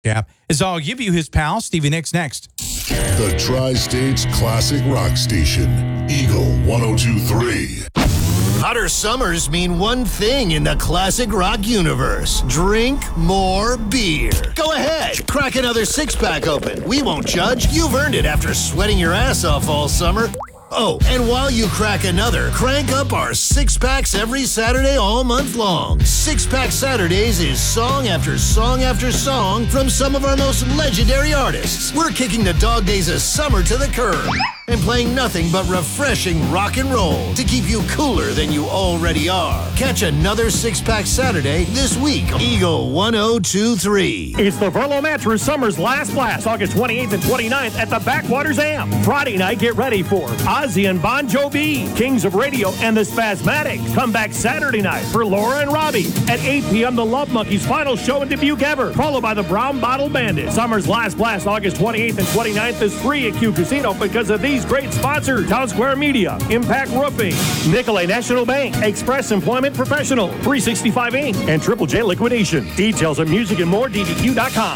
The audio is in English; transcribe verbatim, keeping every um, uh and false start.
Cap. As I'll give you his pal, Stevie Nicks, next. The Tri-States Classic Rock Station, Eagle one oh two point three. Hotter summers mean one thing in the classic rock universe. Drink more beer. Go ahead, crack another six-pack open. We won't judge. You've earned it after sweating your ass off all summer. Oh, and while you crack another, crank up our six-packs every Saturday all month long. Six-Pack Saturdays is song after song after song from some of our most legendary artists. We're kicking the dog days of summer to the curb and playing nothing but refreshing rock and roll to keep you cooler than you already are. Catch another Six-Pack Saturday this week on Eagle one oh two point three. It's the Verlo Mattress Summer's Last Blast, August twenty-eighth and twenty-ninth at the Backwaters Am. Friday night, get ready for Ozzy and Bon Jovi, Kings of Radio, and the Spasmatics. Come back Saturday night for Laura and Robbie. At eight p.m., the Love Monkeys' final show in Dubuque ever, followed by the Brown Bottle Bandits. Summer's Last Blast, August twenty-eighth and twenty-ninth is free at Q Casino because of these great sponsors: Town Square Media, Impact Roofing, Nicolay National Bank, Express Employment Professional, three sixty-five Incorporated, and Triple J Liquidation. Details of music and more, D D Q dot com.